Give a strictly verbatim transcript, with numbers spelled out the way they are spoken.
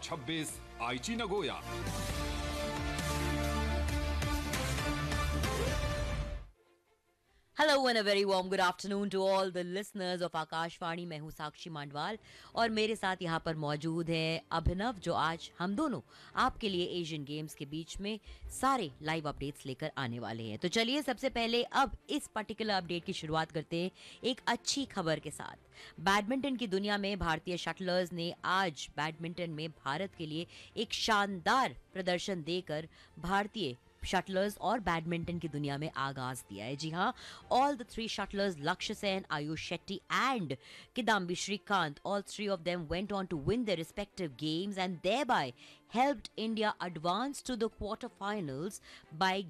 छब्बीस आईची Nagoya. Hello and a very warm good afternoon to all the listeners of Akashvani. मैं हूं साक्षी मांडवाल और मेरे साथ यहां पर मौजूद है अभिनव, जो आज हम दोनों आपके लिए एशियन गेम्स के बीच में सारे लाइव अपडेट्स लेकर आने वाले हैं। तो चलिए सबसे पहले अब इस पर्टिकुलर अपडेट की शुरुआत करते हैं एक अच्छी खबर के साथ। बैडमिंटन की दुनिया में भारतीय शटलर्स ने आज बैडमिंटन में भारत के लिए एक शानदार प्रदर्शन देकर भारतीय शटलर्स और बैडमिंटन की दुनिया में आगाज दिया है। जी हाँ, ऑल द थ्री शटलर्स लक्ष्य Sen, Ayush Shetty and Kidambi Shrikant, all three of them went on to win their respective games and thereby helped India advance to the quarterfinals by